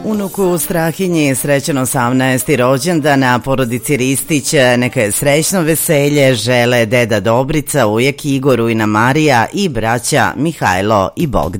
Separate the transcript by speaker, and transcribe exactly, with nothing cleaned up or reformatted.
Speaker 1: Unuku Strahinji srećan osamnaesti rođendan, a porodici Ristić neka je srećno veselje žele deda Dobrica, ujak Igor, ujna Marija i braća Mihajlo i Bogdan.